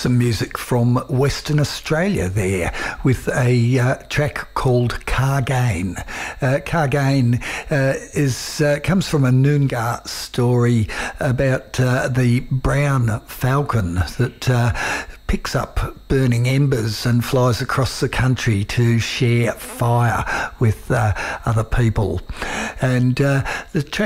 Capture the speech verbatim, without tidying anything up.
some music from Western Australia there with a uh, track called Cargain. Uh, Cargain uh, is uh, comes from a Noongar story about uh, the brown falcon that uh, picks up burning embers and flies across the country to share fire with uh, other people. And uh, the track